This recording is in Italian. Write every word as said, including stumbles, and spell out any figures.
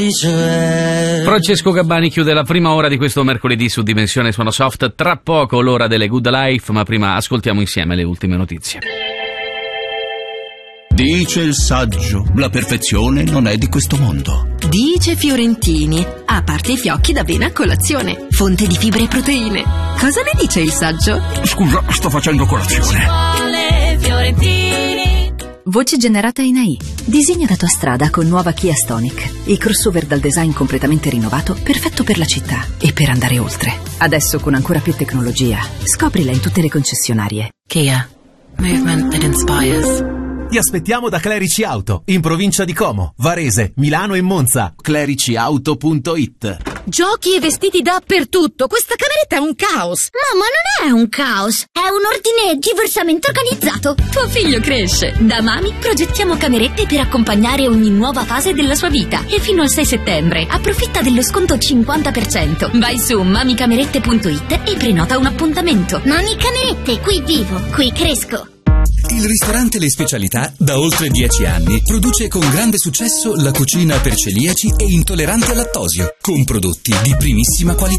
Francesco Gabbani chiude la prima ora di questo mercoledì su Dimensione Suono Soft. Tra poco l'ora delle Good Life, ma prima ascoltiamo insieme le ultime notizie. Dice il saggio, la perfezione non è di questo mondo. Dice Fiorentini, a parte i fiocchi d'avena a colazione, fonte di fibre e proteine. Cosa ne dice il saggio? Scusa, sto facendo colazione. Voce generata in A I. Disegna la tua strada con nuova Kia Stonic. Il crossover dal design completamente rinnovato, perfetto per la città e per andare oltre. Adesso con ancora più tecnologia. Scoprila in tutte le concessionarie. Kia. Movement that inspires. Ti aspettiamo da Clerici Auto, in provincia di Como, Varese, Milano e Monza. clerici auto punto it. Giochi e vestiti dappertutto. Questa cameretta è un caos. Mamma, non è un caos, è un ordine diversamente organizzato. Tuo figlio cresce. Da Mami progettiamo camerette per accompagnare ogni nuova fase della sua vita. E fino al sei settembre approfitta dello sconto cinquanta per cento. Vai su mamicamerette punto it e prenota un appuntamento. Mami Camerette, qui vivo, qui cresco. Il ristorante Le Specialità da oltre dieci anni produce con grande successo la cucina per celiaci e intolleranti al lattosio, con prodotti di primissima qualità.